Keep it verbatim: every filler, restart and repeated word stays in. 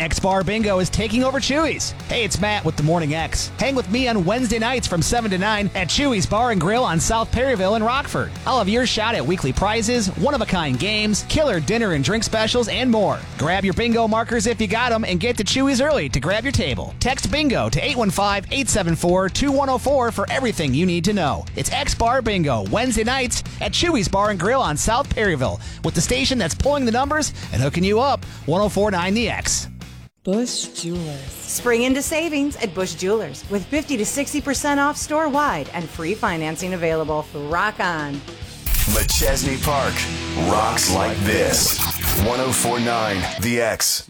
X-Bar Bingo is taking over Chewy's. Hey, it's Matt with the Morning X. Hang with me on Wednesday nights from seven to nine at Chewy's Bar and Grill on South Perryville in Rockford. I'll have your shot at weekly prizes, one-of-a-kind games, killer dinner and drink specials, and more. Grab your bingo markers if you got them and get to Chewy's early to grab your table. Text BINGO to eight one five, eight seven four, two one zero four for everything you need to know. It's X-Bar Bingo, Wednesday nights at Chewy's Bar and Grill on South Perryville with the station that's pulling the numbers and hooking you up, one oh four point nine The X. Bush Jewelers. Spring into savings at Bush Jewelers with fifty to sixty percent off store-wide and free financing available. Rock on. McChesney Park rocks like this. one oh four point nine The X.